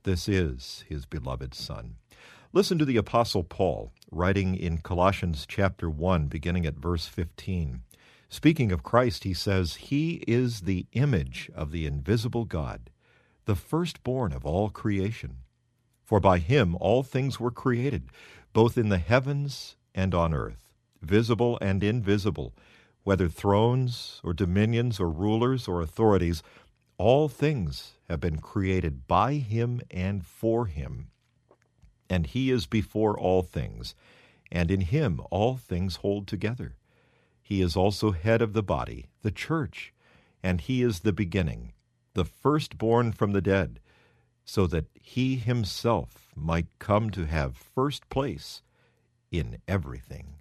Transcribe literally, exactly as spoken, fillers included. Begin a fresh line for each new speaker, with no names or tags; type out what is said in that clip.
this is his beloved Son. Listen to the Apostle Paul, writing in Colossians chapter one, beginning at verse fifteen. Speaking of Christ, he says, "He is the image of the invisible God, the firstborn of all creation. For by him all things were created, both in the heavens and on earth, visible and invisible, whether thrones or dominions or rulers or authorities, all things have been created by him and for him. And he is before all things, and in him all things hold together. He is also head of the body, the church, and he is the beginning, the firstborn from the dead, so that he himself might come to have first place in everything."